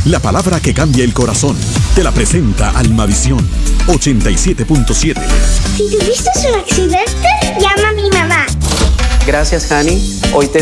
la palabra que cambia el corazón. Te la presenta Almavisión 87.7. Si tuviste un accidente, llama a mi mamá. Gracias, Hani. Hoy te